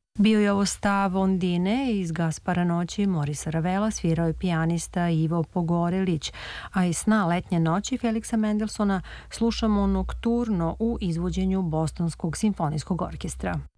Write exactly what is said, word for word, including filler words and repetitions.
Bio je ovo stav Ondine iz Gaspara noći Morisa Ravela, svirao je pijanista Ivo Pogorelić, a iz Sna letnje noći Feliksa Mendelsona slušamo nokturno u izvođenju Bostonskog simfonijskog orkestra.